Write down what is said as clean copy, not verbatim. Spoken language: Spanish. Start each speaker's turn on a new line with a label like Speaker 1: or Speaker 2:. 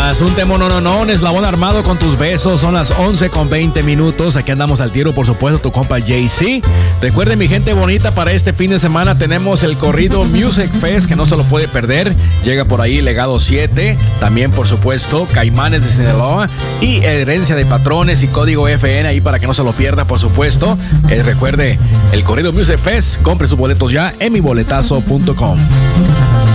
Speaker 1: más. Un tema no, Eslabón Armado con tus besos. Son las 11:20. Aquí andamos al tiro, por supuesto, tu compa JC. Recuerden, mi gente bonita, para este fin de semana tenemos el Corrido Music Fest, que no se lo puede perder. Llega por ahí Legado 7. También, por supuesto, Caimanes de Sinaloa y Herencia de Patrones y Código FN ahí para que no se lo pierda, por supuesto. Recuerde, el Corrido Music Fest. Compre sus boletos ya en miboletazo.com.